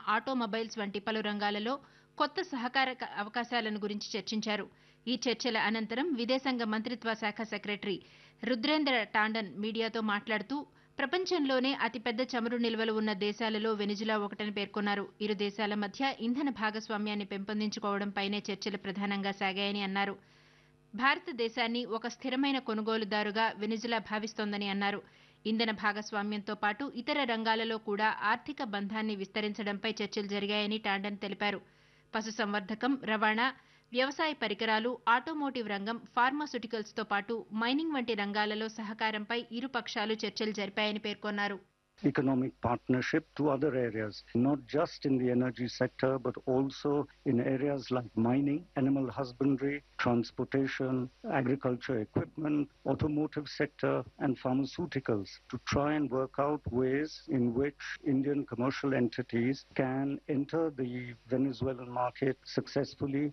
Automobiles వంటి పలు రంగాలలో కొత్త సహకార అవకాశాలను గురించి చర్చించారు. ఈ చర్చల అనంతరం విదేశాంగ మంత్రిత్వ శాఖ సెక్రటరీ రుద్రేంద్ర టాండన్ మీడియాతో మాట్లాడుతూ ప్రపంచంలోనే అతిపెద్ద చమురు నిల్వలు ఉన్న దేశాలలో వెనిజులా ఒకటని పేర్కొన్నారు. ఇరు దేశాల మధ్య ఇంధన భాగస్వామ్యాన్ని పెంపొందించుకోవడంపైనే చర్చలు ప్రధానంగా సాగాయని అన్నారు. భారతదేశాన్ని ఒక స్థిరమైన కొనుగోలుదారుగా వెనిజులా భావిస్తోందని అన్నారు. ఇంధన భాగస్వామ్యంతో పాటు ఇతర రంగాలలో కూడా ఆర్థిక బంధాన్ని విస్తరించడంపై చర్చలు జరిగాయని టాండన్ తెలిపారు. పశుసంవర్ధకం, రవాణా, వ్యవసాయ పరికరాలు, ఆటోమోటివ్ రంగం, ఫార్మాస్యూటికల్స్తో పాటు మైనింగ్ వంటి రంగాలలో సహకారంపై ఇరు పక్షాలు చర్చలు జరిపాయని పేర్కొన్నారు. Economic partnership to other areas, not just in the energy sector, but also in areas like mining, animal husbandry, transportation, agriculture equipment, automotive sector, and pharmaceuticals to try and work out ways in which Indian commercial entities can enter the Venezuelan market successfully.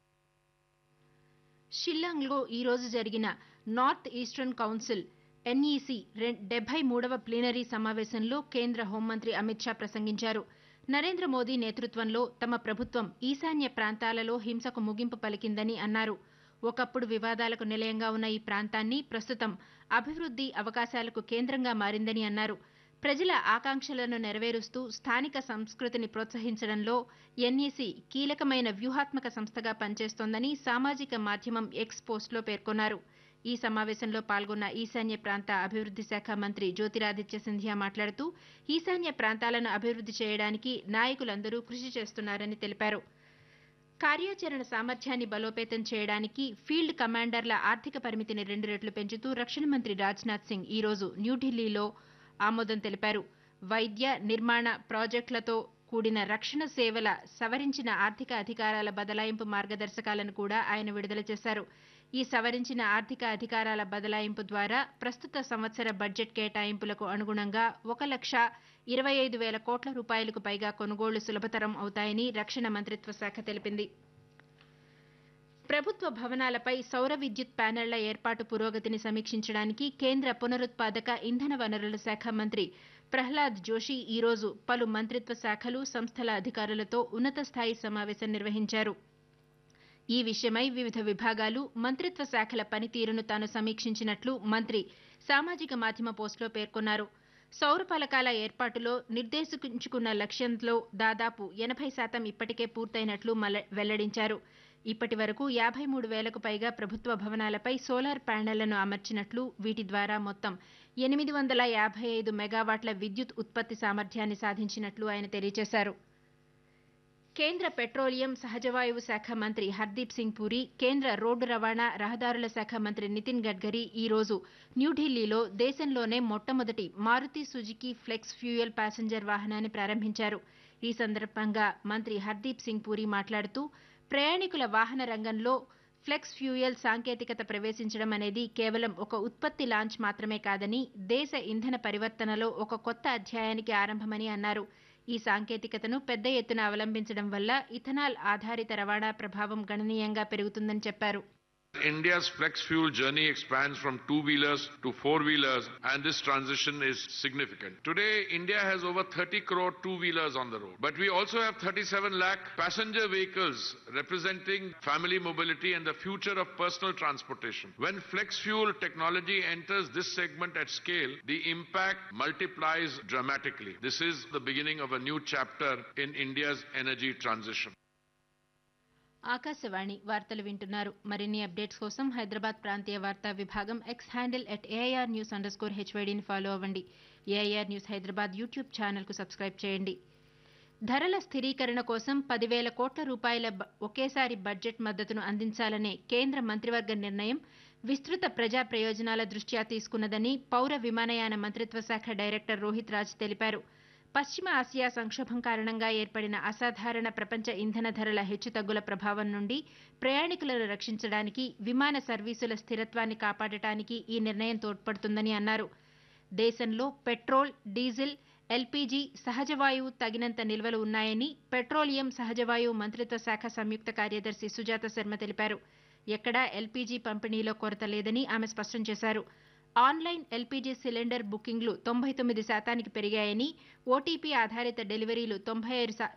షిల్లాంగ్లో ఈ రోజు జరిగిన north eastern council NEC 73వ plenary సమావేశంలో కేంద్ర హోంమంత్రి అమిత్ షా ప్రసంగించారు. నరేంద్ర మోదీ నేతృత్వంలో తమ ప్రభుత్వం ఈశాన్య ప్రాంతాలలో హింసకు ముగింపు పలికిందని అన్నారు. ఒకప్పుడు వివాదాలకు నిలయంగా ఉన్న ఈ ప్రాంతాన్ని ప్రస్తుతం అభివృద్ధి అవకాశాలకు కేంద్రంగా మారిందని అన్నారు. ప్రజల ఆకాంక్షలను నెరవేరుస్తూ స్థానిక సంస్కృతిని ప్రోత్సహించడంలో ఎన్ఈసీ కీలకమైన వ్యూహాత్మక సంస్థగా పనిచేస్తోందని సామాజిక మాధ్యమం ఎక్స్ పోస్టులో పేర్కొన్నారు. ఈ సమావేశంలో పాల్గొన్న ఈశాన్య ప్రాంత అభివృద్ధి శాఖ మంత్రి జ్యోతిరాదిత్య సింధియా మాట్లాడుతూ ఈశాన్య ప్రాంతాలను అభివృద్ధి చేయడానికి నాయకులందరూ కృషి చేస్తున్నారని తెలిపారు. కార్యాచరణ సామర్థ్యాన్ని బలోపేతం చేయడానికి ఫీల్డ్ కమాండర్ల ఆర్థిక పరిమితిని 2 రెట్లు పెంచుతూ రక్షణ మంత్రి రాజ్నాథ్ సింగ్ ఈ రోజు న్యూఢిల్లీలో ఆమోదం తెలిపారు. వైద్య, నిర్మాణ ప్రాజెక్టులతో కూడిన రక్షణ సేవల సవరించిన ఆర్థిక అధికారాల బదలాయింపు మార్గదర్శకాలను కూడా ఆయన విడుదల చేశారు. ఈ సవరించిన ఆర్థిక అధికారాల బదలాయింపు ద్వారా ప్రస్తుత సంవత్సర బడ్జెట్ కేటాయింపులకు అనుగుణంగా 1,25,000 కోట్ల రూపాయలకు పైగా కొనుగోళ్లు సులభతరం అవుతాయని రక్షణ మంత్రిత్వ శాఖ తెలిపింది. ప్రభుత్వ భవనాలపై సౌర విద్యుత్ ప్యానెళ్ల ఏర్పాటు పురోగతిని సమీక్షించడానికి కేంద్ర పునరుత్పాదక ఇంధన వనరుల శాఖ మంత్రి ప్రహ్లాద్ జోషి ఈ రోజు పలు మంత్రిత్వ శాఖలు, సంస్థల అధికారులతో ఉన్నత స్థాయి సమావేశం నిర్వహించారు. ఈ విషయమై వివిధ విభాగాలు, మంత్రిత్వ శాఖల పనితీరును తాను సమీక్షించినట్లు మంత్రి సామాజిక మాధ్యమ పోస్టులో పేర్కొన్నారు. సౌర ఫలకాల ఏర్పాటులో నిర్దేశించుకున్న లక్ష్యంలో దాదాపు 80% ఇప్పటికే పూర్తయినట్లు వెల్లడించారు. ఇప్పటి వరకు 53,000కు పైగా ప్రభుత్వ భవనాలపై సోలార్ ప్యానెళ్లను అమర్చినట్లు, వీటి ద్వారా మొత్తం 855 మెగావాట్ల విద్యుత్ ఉత్పత్తి సామర్థ్యాన్ని సాధించినట్లు ఆయన తెలియజేశారు. కేంద్ర పెట్రోలియం, సహజవాయువు శాఖ మంత్రి హర్దీప్ సింగ్ పూరి, కేంద్ర రోడ్డు రవాణా, రహదారుల శాఖ మంత్రి నితిన్ గడ్కరీ ఈ రోజు న్యూఢిల్లీలో దేశంలోనే మొట్టమొదటి Maruti Suzuki flex fuel passenger వాహనాన్ని ప్రారంభించారు. ఈ సందర్భంగా మంత్రి హర్దీప్ సింగ్ పూరి మాట్లాడుతూ ప్రయాణికుల వాహన రంగంలో ఫ్లెక్స్ ఫ్యూయల్ సాంకేతికత ప్రవేశించడం అనేది కేవలం ఒక ఉత్పత్తి లాంచ్ మాత్రమే కాదని, దేశ ఇంధన పరివర్తనలో ఒక కొత్త అధ్యాయానికి ఆరంభమని అన్నారు. ఈ సాంకేతికతను పెద్ద ఎత్తున అవలంబించడం వల్ల ఇథనాల్ ఆధారిత రవాణా ప్రభావం గణనీయంగా పెరుగుతుందని చెప్పారు. India's flex fuel journey expands from two-wheelers to four-wheelers, and this transition is significant. Today, India has over 30 crore two-wheelers on the road, but we also have 37 lakh passenger vehicles representing family mobility and the future of personal transportation. When flex fuel technology enters this segment at scale, the impact multiplies dramatically. This is the beginning of a new chapter in India's energy transition. Akashvani వార్తలు వింటున్నారు. మరిన్ని updates కోసం హైదరాబాద్ ప్రాంతీయ వార్తా విభాగం X handle @AIR_News_HYDని follow అవ్వండి. AIR news Hyderabad YouTube ఛానల్కు subscribe చేయండి. ధరల స్థిరీకరణ కోసం 10,000 కోట్ల రూపాయల ఒకేసారి బడ్జెట్ మద్దతును అందించాలనే కేంద్ర మంత్రివర్గ నిర్ణయం విస్తృత ప్రజా ప్రయోజనాల దృష్ట్యా తీసుకున్నదని పౌర విమానయాన మంత్రిత్వ శాఖ డైరెక్టర్ రోహిత్ రాజ్ తెలిపారు. పశ్చిమ ఆసియా సంక్షోభం కారణంగా ఏర్పడిన అసాధారణ ప్రపంచ ఇంధన ధరల హెచ్చుతగ్గుల ప్రభావం నుండి ప్రయాణికులను రక్షించడానికి, విమాన సర్వీసుల స్థిరత్వాన్ని కాపాడటానికి ఈ నిర్ణయం తోడ్పడుతుందని అన్నారు. దేశంలో పెట్రోల్, డీజిల్, ఎల్పీజీ, సహజవాయువు తగినంత నిల్వలు ఉన్నాయని పెట్రోలియం, సహజవాయువు మంత్రిత్వ శాఖ సంయుక్త కార్యదర్శి సుజాత శర్మ తెలిపారు. ఎక్కడా ఎల్పీజీ పంపిణీలో కొరత లేదని ఆమె స్పష్టం చేశారు. ఆన్లైన్ ఎల్పీజీ సిలిండర్ బుకింగ్లు 99% పెరిగాయని, ఓటీపీ ఆధారిత డెలివరీలు